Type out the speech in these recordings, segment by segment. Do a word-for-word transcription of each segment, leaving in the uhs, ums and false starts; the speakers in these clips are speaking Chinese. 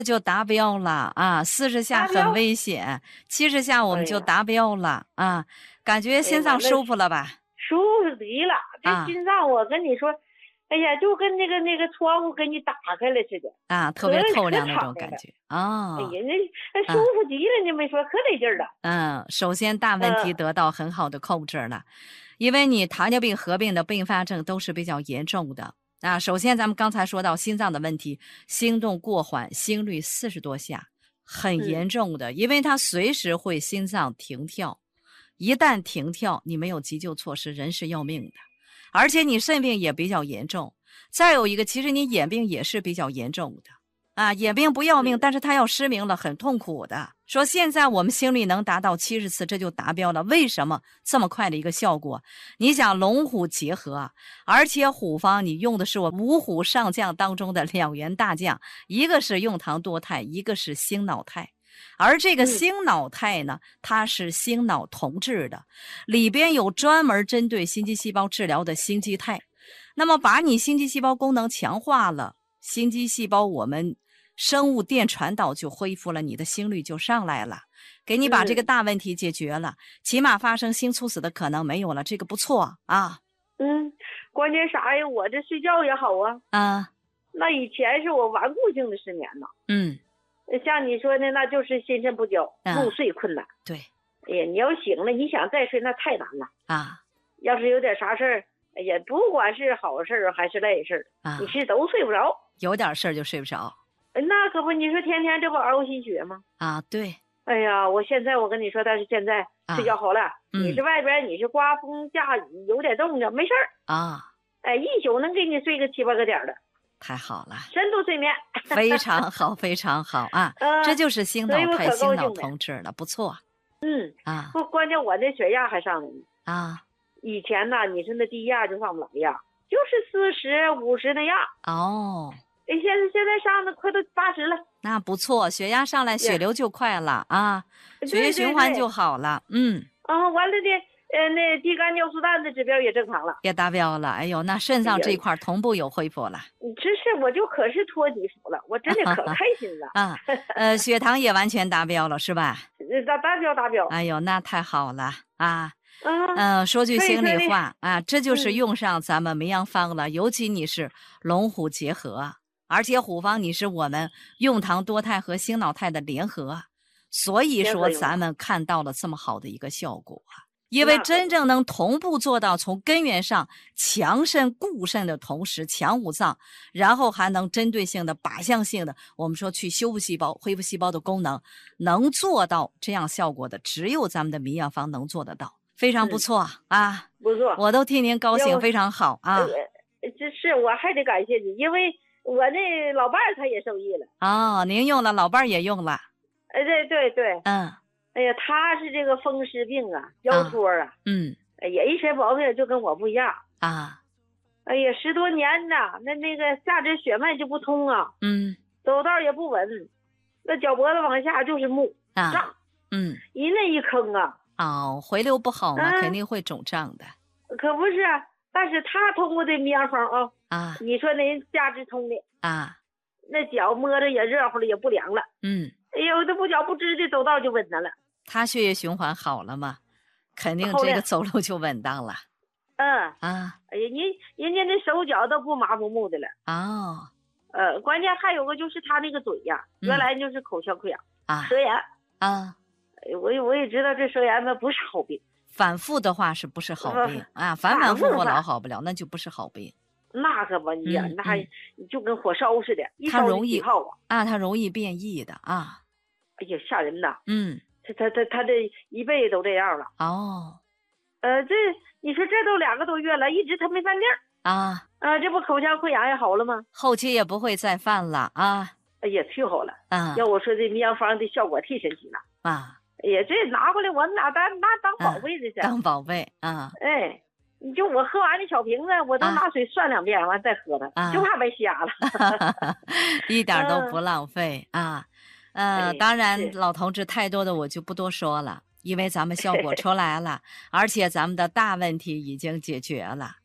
就达标了啊，四十下很危险，七十下我们就达标了、哎、啊，感觉心脏舒服了吧？哎、 舒服极了，这心脏我跟你说。啊哎呀，就跟那个那个窗户给你打开了似的啊，特别透亮那种感觉啊！ 哎呀，那那舒服极了，你没说可得劲儿了。 嗯，首先大问题得到很好的控制了，嗯、因为你糖尿病合并的并发症都是比较严重的啊。首先，咱们刚才说到心脏的问题，心动过缓，心率四十多下，很严重的，嗯、因为它随时会心脏停跳，一旦停跳，你没有急救措施，人是要命的。而且你肾病也比较严重，再有一个，其实你眼病也是比较严重的啊，眼病不要命，但是它要失明了，很痛苦的。说现在我们心率能达到七十次，这就达标了。为什么这么快的一个效果？你想龙虎结合，而且虎方你用的是我五虎上将当中的两员大将，一个是用糖多肽，一个是星脑肽。而这个星脑肽呢，它是星脑同治的，里边有专门针对心肌细胞治疗的心肌肽。那么把你心肌细胞功能强化了，心肌细胞我们生物电传导就恢复了，你的心率就上来了，给你把这个大问题解决了，起码发生心猝死的可能没有了，这个不错啊。 嗯，关键啥呀？我这睡觉也好啊。 啊， 那以前是我顽固性的失眠呢。 嗯。 像你说的，那就是心神不交，入睡困难。 对， 哎呀，你要醒了，你想再睡那太难了啊！ 要是有点啥事儿，哎呀，不管是好事儿还是赖事儿啊，你是都睡不着。 有点事儿就睡不着。 那可不，你说天天这不熬心血吗？ 啊，对。 哎呀，我现在我跟你说，但是现在睡觉好了，啊嗯、你是外边你是刮风下雨有点动静没事儿啊， 哎，一宿能给你睡个七八个点的。 太好了， 深度睡眠非常好，非常好啊！呃、这就是心脑肽、心脑同治了，不错。 嗯啊， 不，关键我这血压还上来呢啊！ 以前呢，你说那低压就上不来呀，就是四十五十那样。 哦， 哎，现在现在上的快都八十了， 那不错，血压上来，血流就快了啊，血液循环就好了。嗯。 啊，完了的。呃，那低肝尿素氮的指标也正常了， 也达标了。哎呦，那肾脏这一块同步有恢复了。 真是，我就可是托你福了，我真的可开心了啊！呃，血糖也完全达标了，是吧？ 达达标达标。 哎呦，那太好了啊！ 嗯、 呃，说句心里话啊，这就是用上咱们梅阳方了。嗯、尤其你是龙虎结合，而且虎方你是我们用糖多肽和星脑肽的联合，所以说咱们看到了这么好的一个效果。因为真正能同步做到从根源上强肾固肾的同时强五脏，然后还能针对性的靶向性的我们说去修复细胞恢复细胞的功能，能做到这样效果的只有咱们的迷药方能做得到，非常不错、嗯、啊， 不错， 我都替您高兴，非常好啊。 这是我还得感谢你，因为我那老伴儿他也受益了。 哦，您用了，老伴儿也用了。 哎，对对对， 嗯。 哎呀，他是这个风湿病啊，腰托啊，啊嗯， 也一身毛病就跟我不一样啊。 哎呀，十多年呐，那那个下肢血脉就不通啊， 嗯， 走道也不稳，那脚脖子往下就是木啊， 胀， 嗯， 一那一坑啊。 哦，回流不好嘛， 嗯、 肯定会肿胀的。 可不是，但是他通过这迷药方啊， 啊， 你说那人下肢通的啊， 那脚摸着也热乎了，也不凉了。 嗯。 哎呦，这不脚不支的走道就稳当了， 他血液循环好了嘛，肯定这个走路就稳当了。 嗯啊， 哎呀，人人家那手脚都不麻木木的了。 哦， 呃，关键还有个就是他那个嘴呀， 嗯、 原来就是口腔溃疡啊， 舌炎啊。 我也我也知道这舌炎呢不是好病， 反复的话是不是好病、呃、啊？反反复复老好不了，那就不是好病。 那可不你呀、嗯，那还就跟火烧似的，一烧就起泡啊！ 啊，它容易变异的啊！ 哎呀，吓人呐！ 嗯， 他他他他这一辈子都这样了。 哦， 呃，这你说这都两个多月了，一直他没犯病啊！ 啊，这不口腔溃疡也好了吗？ 后期也不会再犯了啊！ 哎呀，忒好了啊！ 要我说这迷药方的效果忒神奇了啊！ 哎呀，这拿回来我们俩当拿当宝贝这是、 啊、当宝贝啊！ 哎。你就我喝完那小瓶子，我都拿水涮两遍，完、啊、再喝它、啊，就怕被瞎了， 一点都不浪费、嗯、啊。呃，哎、当然老同志太多的我就不多说了，因为咱们效果出来了，而且咱们的大问题已经解决了。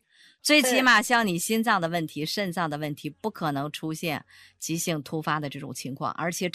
最起码像你心脏的问题、肾脏的问题，不可能出现急性突发的这种情况，而且